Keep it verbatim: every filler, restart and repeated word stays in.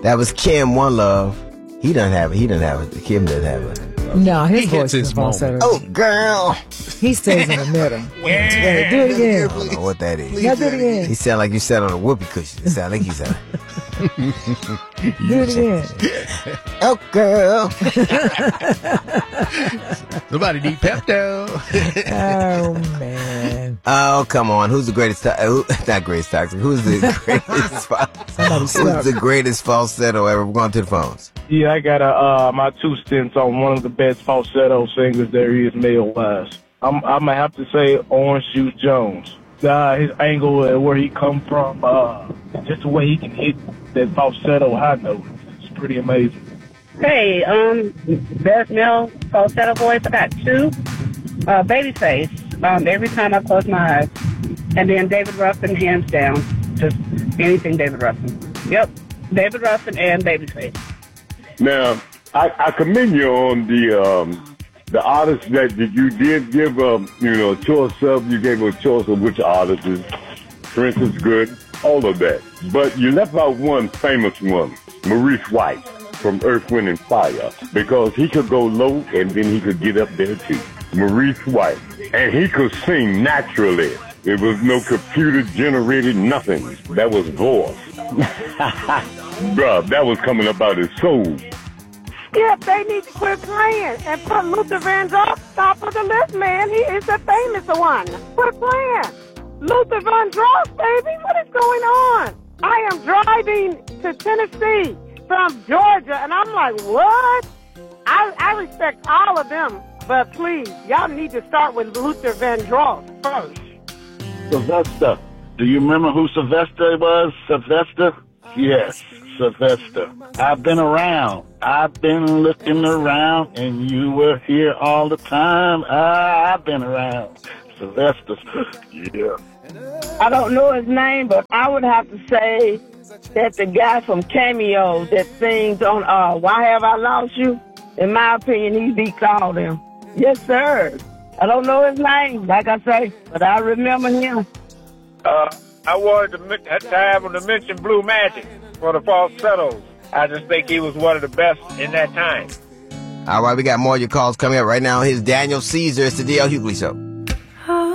That was Kim One Love. He doesn't have it. He doesn't have it. Kim doesn't have it. No, his He voice hits is his falsetto. Oh, girl. He stays in the middle. Yeah, do it again. I don't know what that is. Now do it again. He sound like you sat on a whoopee cushion. It sound like you sat. Do it again. Oh, girl. Somebody need Pepto. Oh, man. Oh, come on. Who's the greatest? To- who, not greatest toxic. Who's the greatest? Who's the greatest falsetto ever? We're going to the phones. Yeah, I got a, uh, my two cents on one of the best falsetto singers there is male-wise. I'm, I'm going to have to say Orange Juice Jones. Uh, his angle and where he come from, uh, just the way he can hit that falsetto high note. It's pretty amazing. Hey, um, best male falsetto voice, I got two. Uh, Babyface, um, every time I close my eyes. And then David Ruffin, hands down. Just anything David Ruffin. Yep, David Ruffin and Babyface. Now, I, I commend you on the um, the artists that you did give, um, you know, a choice of. You gave a choice of which artist is, Prince is good, all of that. But you left out one famous one, Maurice White from Earth, Wind and Fire, because he could go low and then he could get up there too. Maurice White. And he could sing naturally. It was no computer-generated nothing. That was voice. Bruh, that was coming up out his soul. Skip, they need to quit playing and put Luther Vandross top of the list, man. He is the famous one. Quit playing. Luther Vandross, baby, what is going on? I am driving to Tennessee from Georgia, and I'm like, what? I, I respect all of them, but please, y'all need to start with Luther Vandross first. Sylvester. Do you remember who Sylvester was? Sylvester? Yes, Sylvester. I've been around. I've been looking around, and you were here all the time. Ah, I've been around. Sylvester. Yeah. I don't know his name, but I would have to say that the guy from Cameo that sings on uh, Why Have I Lost You? In my opinion, he beats all them. Yes, sir. I don't know his name, like I say, but I remember him. Uh, I wanted to, to have him to mention Blue Magic for the falsettos. I just think he was one of the best in that time. All right, we got more of your calls coming up right now. Here's Daniel Caesar. It's the D L Hughley Show.